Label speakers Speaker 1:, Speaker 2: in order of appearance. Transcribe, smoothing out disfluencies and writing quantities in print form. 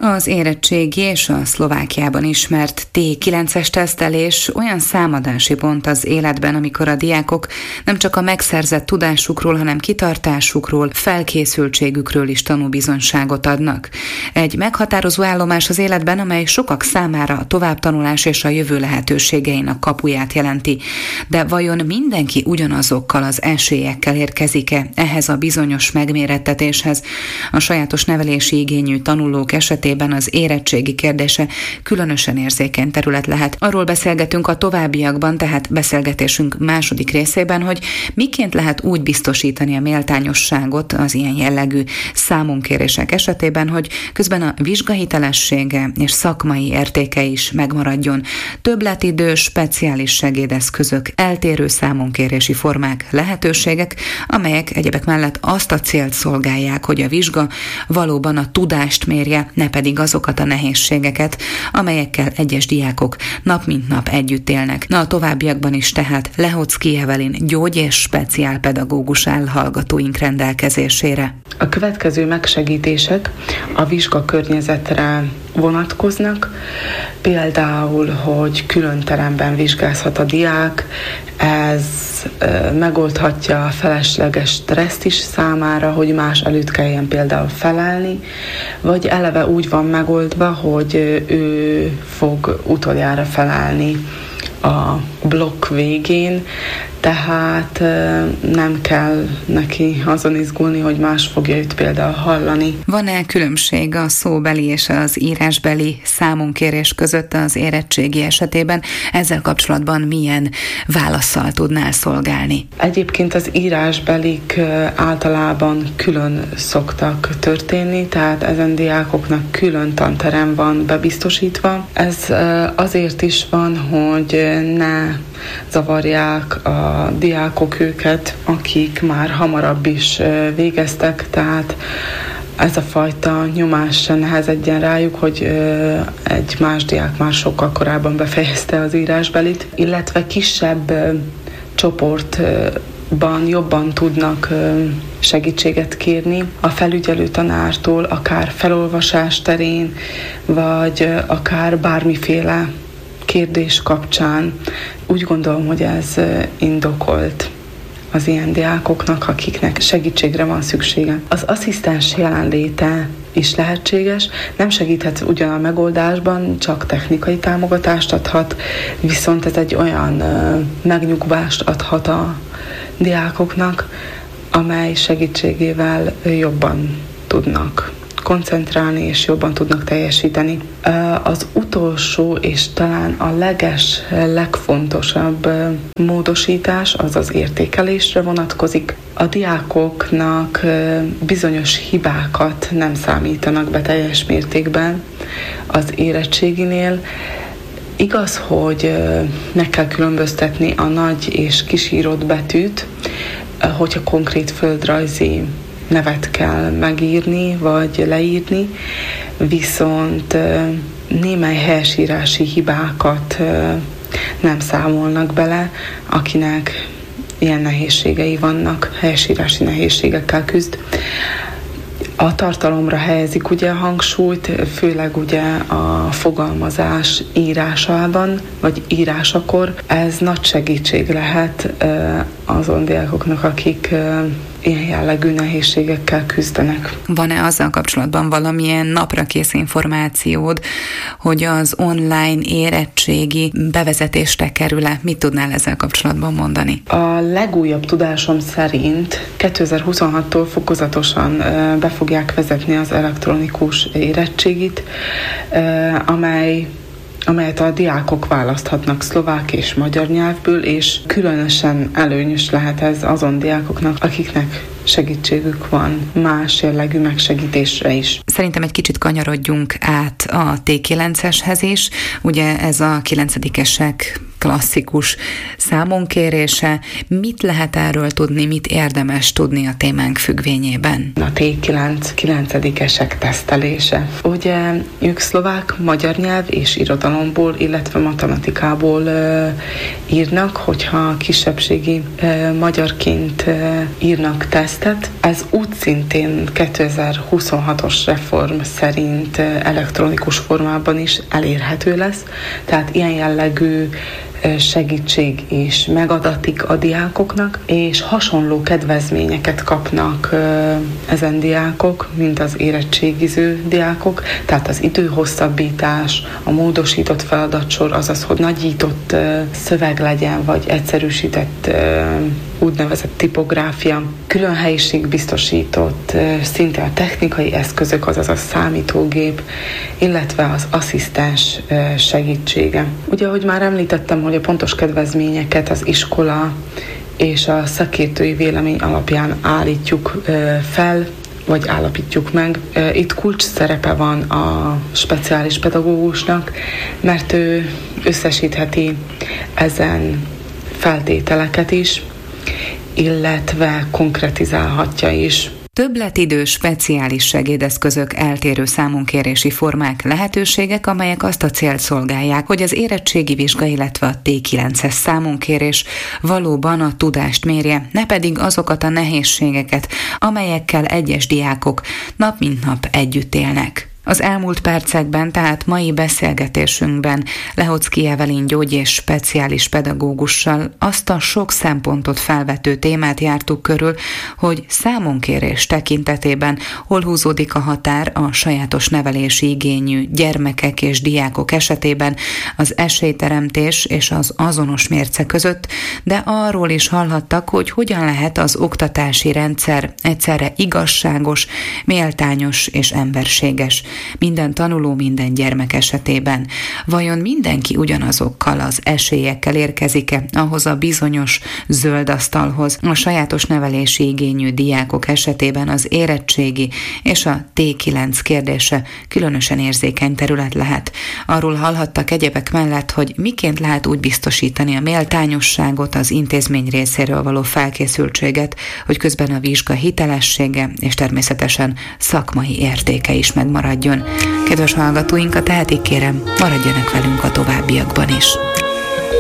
Speaker 1: Az érettségi és a Szlovákiában ismert T9-es tesztelés olyan számadási pont az életben, amikor a diákok nem csak a megszerzett tudásukról, hanem kitartásukról, felkészültségükről is tanúbizonyságot adnak. Egy meghatározó állomás az életben, amely sokak számára a továbbtanulás és a jövő lehetőségeinek kapuját jelenti. De vajon mindenki ugyanazokkal az esélyekkel érkezik-e ehhez a bizonyos megmérettetéshez? A sajátos nevelési igényű tanulók esetében az érettségi kérdése különösen érzékeny terület lehet. Arról beszélgetünk a továbbiakban, tehát beszélgetésünk második részében, hogy miként lehet úgy biztosítani a méltányosságot az ilyen jellegű számonkérések esetében, hogy közben a vizsgahitelessége és szakmai értéke is megmaradjon. Többletidő, speciális segédeszközök, eltérő számonkérési formák, lehetőségek, amelyek egyebek mellett azt a célt szolgálják, hogy a vizsga valóban a tudást mérje, ne pedig azokat a nehézségeket, amelyekkel egyes diákok nap mint nap együtt élnek. Na, a továbbiakban is tehát Lehocki Evelyn gyógy- és speciálpedagógus áll hallgatóink rendelkezésére.
Speaker 2: A következő megsegítések a vizsgakörnyezetre vonatkoznak, például, hogy külön teremben vizsgázhat a diák, ez megoldhatja a felesleges stresszt is számára, hogy más előtt kelljen például felelni, vagy eleve úgy van megoldva, hogy ő fog utoljára felelni a blokk végén, tehát nem kell neki azon izgulni, hogy más fogja őt például hallani.
Speaker 1: Van-e különbség a szóbeli és az írásbeli számonkérés között az érettségi esetében? Ezzel kapcsolatban milyen válasszal tudnál szolgálni?
Speaker 2: Egyébként az írásbelik általában külön szoktak történni, tehát ezen diákoknak külön tanterem van bebiztosítva. Ez azért is van, hogy ne zavarják a diákok őket, akik már hamarabb is végeztek, tehát ez a fajta nyomás se nehezedjen rájuk, hogy egy más diák már sokkal korábban befejezte az írásbelit, illetve kisebb csoportban jobban tudnak segítséget kérni a felügyelő tanártól, akár felolvasás terén, vagy akár bármiféle kérdés kapcsán. Úgy gondolom, hogy ez indokolt az ilyen diákoknak, akiknek segítségre van szüksége. Az asszisztens jelenléte is lehetséges, nem segíthet ugyan a megoldásban, csak technikai támogatást adhat, viszont ez egy olyan megnyugvást adhat a diákoknak, amely segítségével jobban tudnak koncentrálni és jobban tudnak teljesíteni. Az utolsó és talán a legfontosabb módosítás az az értékelésre vonatkozik. A diákoknak bizonyos hibákat nem számítanak be teljes mértékben az érettséginél. Igaz, hogy meg kell különböztetni a nagy és kisírott betűt, hogyha konkrét földrajzi nevet kell megírni, vagy leírni, viszont némely helyesírási hibákat nem számolnak bele, akinek ilyen nehézségei vannak, helyesírási nehézségekkel küzd. A tartalomra helyezik ugye a hangsúlyt, főleg ugye a fogalmazás írásában, vagy írásakor. Ez nagy segítség lehet azon diákoknak, akik ilyen jellegű nehézségekkel küzdenek.
Speaker 1: Van-e azzal kapcsolatban valamilyen naprakész információd, hogy az online érettségi bevezetésre kerül-e? Mit tudnál ezzel kapcsolatban mondani?
Speaker 2: A legújabb tudásom szerint 2026-tól fokozatosan be fogják vezetni az elektronikus érettségit, amelyet a diákok választhatnak szlovák és magyar nyelvből, és különösen előnyös lehet ez azon diákoknak, akiknek segítségük van más jellegű megsegítésre is.
Speaker 1: Szerintem egy kicsit kanyarodjunk át a T9-eshez is. Ugye ez a 9-esek klasszikus számonkérése. Mit lehet erről tudni, mit érdemes tudni a témánk függvényében?
Speaker 2: A T9 9-esek tesztelése. Ugye ők szlovák, magyar nyelv és irodalomból, illetve matematikából írnak, hogyha kisebbségi magyarként írnak teszt tesztet. Ez úgy szintén 2026-os reform szerint elektronikus formában is elérhető lesz, tehát ilyen jellegű segítség is megadatik a diákoknak, és hasonló kedvezményeket kapnak ezen diákok, mint az érettségiző diákok, tehát az időhosszabbítás, a módosított feladatsor, azaz, hogy nagyított szöveg legyen, vagy egyszerűsített úgynevezett tipográfia, külön helyiség biztosított, szinte a technikai eszközök, azaz a számítógép, illetve az asszisztens segítsége. Ugye, ahogy már említettem, hogy a pontos kedvezményeket az iskola és a szakértői vélemény alapján állítjuk fel, vagy állapítjuk meg. Itt kulcs szerepe van a speciális pedagógusnak, mert ő összesítheti ezen feltételeket is, illetve konkretizálhatja is.
Speaker 1: Többletidő speciális segédeszközök, eltérő számunkérési formák, lehetőségek, amelyek azt a célt szolgálják, hogy az érettségi vizsga, illetve a T9-es számunkérés valóban a tudást mérje, ne pedig azokat a nehézségeket, amelyekkel egyes diákok nap mint nap együtt élnek. Az elmúlt percekben, tehát mai beszélgetésünkben Lehocki Evelin gyógy- és speciális pedagógussal azt a sok szempontot felvető témát jártuk körül, hogy számunkérés tekintetében hol húzódik a határ a sajátos nevelési igényű gyermekek és diákok esetében az esélyteremtés és az azonos mérce között, de arról is hallhattak, hogy hogyan lehet az oktatási rendszer egyszerre igazságos, méltányos és emberséges. Minden tanuló, minden gyermek esetében. Vajon mindenki ugyanazokkal az esélyekkel érkezik-e ahhoz a bizonyos zöld asztalhoz? A sajátos nevelési igényű diákok esetében az érettségi és a T9 kérdése különösen érzékeny terület lehet. Arról hallhattak egyebek mellett, hogy miként lehet úgy biztosítani a méltányosságot, az intézmény részéről való felkészültséget, hogy közben a vizsga hitelessége és természetesen szakmai értéke is megmaradjon. Kedves hallgatóink, a tehetik kérem, maradjanak velünk a továbbiakban is.